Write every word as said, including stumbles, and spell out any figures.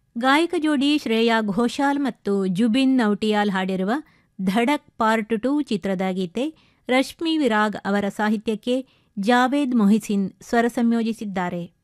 ಗಾಯಕ ಜೋಡಿ ಶ್ರೇಯಾ ಘೋಷಾಲ್ ಮತ್ತು ಜುಬಿನ್ ನೌಟಿಯಾಲ್ ಹಾಡಿರುವ ಧಡಕ್ ಪಾರ್ಟ್ ಟು ಚಿತ್ರದ ಗೀತೆ ರಶ್ಮಿ ವಿರಾಗ್ ಅವರ ಸಾಹಿತ್ಯಕ್ಕೆ ಜಾವೇದ್ ಮೊಹಿಸಿನ್ ಸ್ವರ ಸಂಯೋಜಿಸಿದ್ದಾರೆ.